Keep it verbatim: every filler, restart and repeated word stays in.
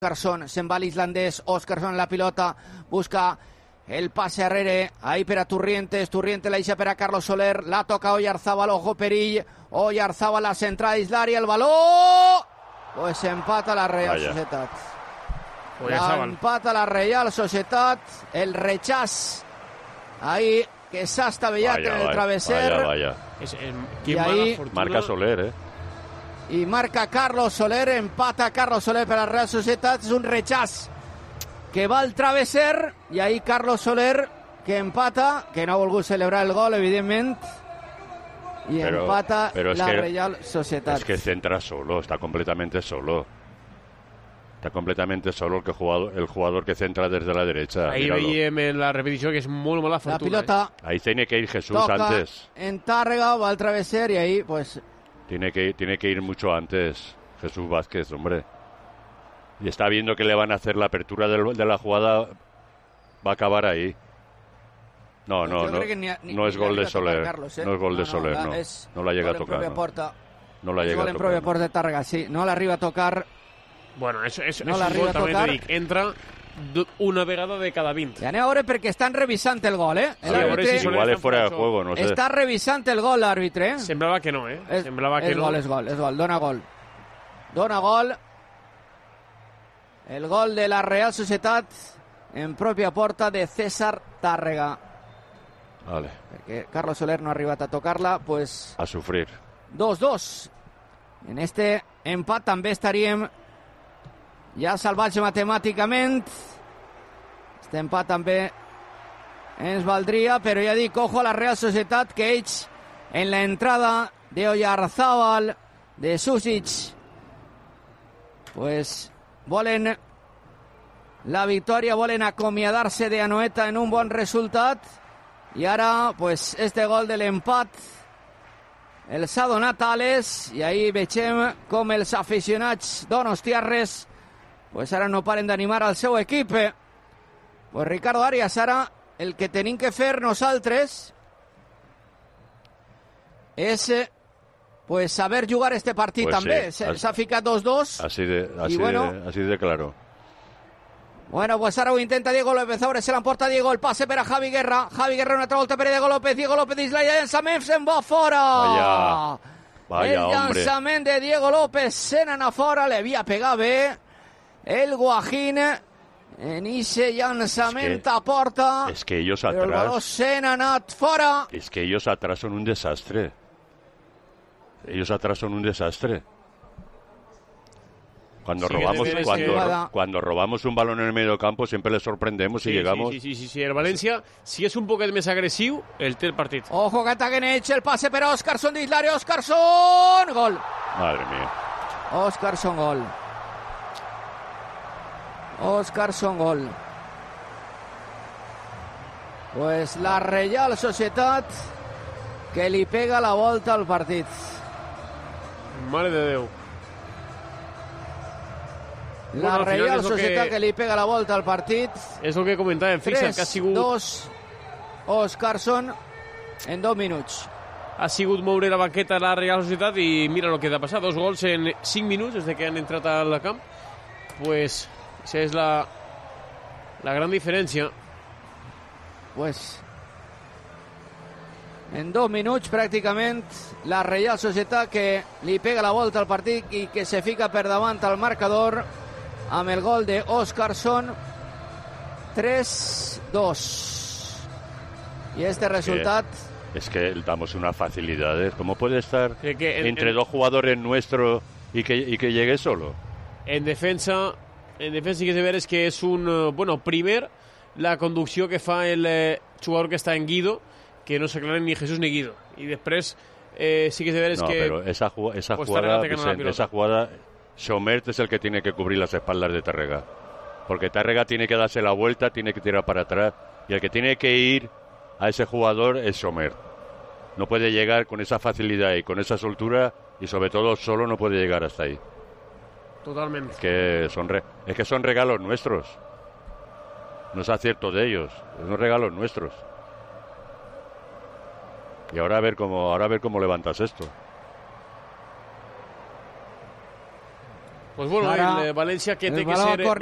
Oscarson, se'n va l'islandès, Oscarson la pilota, busca el passe arrere, ahí per a Turrientes, Turrientes la deixa per a Carlos Soler, la toca Oyarzábal, ojo perill, Oyarzábal la centrada d'Islari, el baló, pues empata la Real Vaya. Societat. Oyarzábal. Empata la Real Societat, el rechàs, ahí, que s'ha estavellat Vaya, en el vaya, traveser. Vaya, vaya. Es, eh, Y qué ahí mala fortuna. Marca Soler, eh. I marca Carlos Soler, empata Carlos Soler per a la Real Societat, és un rechàs que va al traveser, i ahí Carlos Soler, que empata, que no ha volgut celebrar el gol, evidentment, y Pero- empata pero es la que- Real Societat. Es que centra solo, está completamente solo. Está completamente solo el, que jugador, el jugador que centra desde la derecha. Ahí míralo. veiem en la repetició que és molt mala La fortuna. pilota Ahí tiene que ir Jesús toca antes. en Tàrrega, va al traveser, y ahí, pues, Tiene que, tiene que ir mucho antes Jesús Vázquez, hombre. Y está viendo que le van a hacer la apertura del- de la jugada. Va a acabar ahí. No, no, yo no. creo que ni a- ni- No es ni le gol de arriba a tocar, Soler. Carlos, ¿eh? No es gol de No, no, Soler, la- no. es No la llega gol a en tocar. pròpia No, porta. No la És llega gol a en tocar. pròpia no. porta de Tàrrega, sí. No l'arriba a tocar. Bueno, és, és, No és un l'arriba gol a també, tocar. t'ho dic, entra d- una vegada de cada vint. I anem a veure perquè estan revisant el gol, eh? Sí, a veure L'àrbitre si igual es fuera de juego, no sé. està revisant el gol, l'àrbitre, eh? Semblava que no, eh? És, Semblava que és no. gol, és gol, és gol, dona gol. Dona gol. El gol de la Real Societat en pròpia porta de César Tàrrega. Vale, Perquè Carlos Soler no ha arribat a tocar-la, pues a sufrir. dos dos. En este empat també estaríem ja salvats matemàticament. Este empat també ens valdria, però ja dic, ojo a la Real Societat, que ells en la entrada de Oyarzábal, de Susic, pues volen la victòria, volen acomiadar-se de Anoeta en un bon resultat, i ara, pues, este gol de l'empat els ha donat ales, i ahí vegem com els aficionats donostiarres pues ara no paren d'animar al seu equip. Pues Ricardo Arias, ara el que tenim que fer nosaltres és eh, pues saber jugar este partit Pues també. sí, Se- así- S'ha ficat dos dos. Así de, así, bueno. de, así de claro. Bueno, pues ara ho intenta Diego López, ahora se l'emporta Diego, el passe per a Javi Guerra, Javi Guerra una altra volta per a Diego López, Diego López d'Isla, llançament, se'n va fora! Vaya, vaya, el hombre. llançament de Diego López se n'anà fora, le havia pegat bé el Guajín en ese llançament Es que- a porta, Es que ellos però el baló atrás, se n'ha anat fora. es que ellos atrás son un desastre. Ellos atrás son un desastre. Cuando Sí, que robamos, debe de cuando, ser- ro- cuando robamos un balón en el medio campo siempre les sorprendemos y Sí, llegamos. Sí, sí, sí, sí. El València, si és un poquet més agressiu, el té el partit. Ojo que ataquen ells, el passe per a Óscarson d'Islari, Óscarson, gol. Madre mía. Óscarson, gol. Óscarson, gol. Pues la Real Societat que li pega la volta al partit. Mare de Déu. La Bueno, al final Real és el Societat que- que li pega la volta al partit. És el que comentàvem, fixa't que ha tres sigut, dos Óscarson en dos minuts. ha sigut moure la banqueta a la Real Societat i mira el que ha passat, dos gols en cinc minuts des de que han entrat al camp. Pues, esa és la, la gran diferència. Pues en dos minuts pràcticament la Real Societat que li pega la volta al partit i que se fica per davant al marcador amb el gol de Óscarson. tres dos. I este resultat Es que damos unas facilidades. ¿Cómo puede estar Que- que en- entre en- dos jugadores nuestros y que, y que llegue solo? En defensa, en defensa sí que se ve és que és un... eh, Bueno, primer, la conducció que fa el eh, jugador que està en Guido, que no s'aclaren ni Jesús ni Guido. I després eh, sí que se ve és No, que... pero esa, ju- esa pues jugada, Tárrega te gana la Vicent, pelota. esa jugada, Somert es el que tiene que cubrir las espaldas de Tárrega. Porque Tárrega tiene que darse la vuelta, tiene que tirar para atrás. Y el que tiene que ir a ese jugador es Somert. No puede llegar con esa facilidad y con esa soltura, y sobre todo solo no puede llegar hasta ahí. Totalment. Que son re- es que son regalos nuestros. No es acierto de ellos, son regalos nuestros. Y ahora a ver cómo, ahora a ver cómo levantas esto. Pues bueno, Ara, el eh, València que el té que baló ser...